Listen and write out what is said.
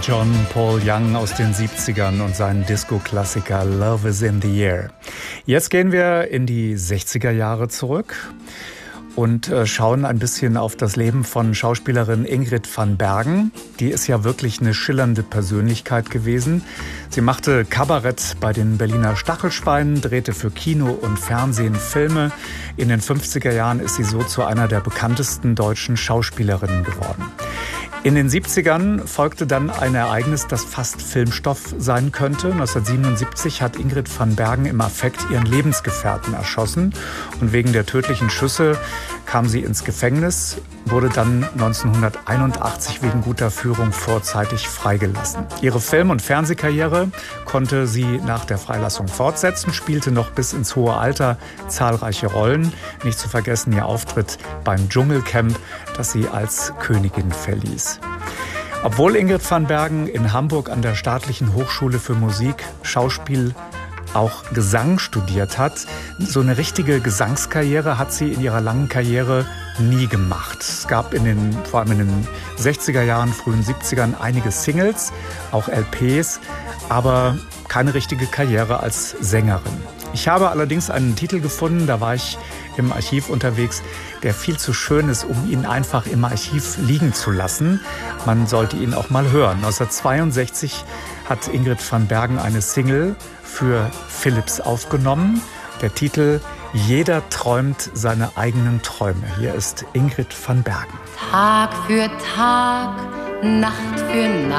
John Paul Young aus den 70ern und seinen Disco-Klassiker Love is in the Air. Jetzt gehen wir in die 60er Jahre zurück und schauen ein bisschen auf das Leben von Schauspielerin Ingrid van Bergen. Die ist ja wirklich eine schillernde Persönlichkeit gewesen. Sie machte Kabarett bei den Berliner Stachelschweinen, drehte für Kino und Fernsehen Filme. In den 50er Jahren ist sie so zu einer der bekanntesten deutschen Schauspielerinnen geworden. In den 70ern folgte dann ein Ereignis, das fast Filmstoff sein könnte. 1977 hat Ingrid van Bergen im Affekt ihren Lebensgefährten erschossen. Und wegen der tödlichen Schüsse kam sie ins Gefängnis, wurde dann 1981 wegen guter Führung vorzeitig freigelassen. Ihre Film- und Fernsehkarriere konnte sie nach der Freilassung fortsetzen, spielte noch bis ins hohe Alter zahlreiche Rollen. Nicht zu vergessen ihr Auftritt beim Dschungelcamp, das sie als Königin verließ. Obwohl Ingrid van Bergen in Hamburg an der Staatlichen Hochschule für Musik, Schauspiel, auch Gesang studiert hat, so eine richtige Gesangskarriere hat sie in ihrer langen Karriere nie gemacht. Es gab vor allem in den 60er Jahren, frühen 70ern einige Singles, auch LPs, aber keine richtige Karriere als Sängerin. Ich habe allerdings einen Titel gefunden, da war ich im Archiv unterwegs, der viel zu schön ist, um ihn einfach im Archiv liegen zu lassen. Man sollte ihn auch mal hören. 1962 hat Ingrid van Bergen eine Single für Philips aufgenommen. Der Titel Jeder träumt seine eigenen Träume. Hier ist Ingrid van Bergen. Tag für Tag, Nacht für Nacht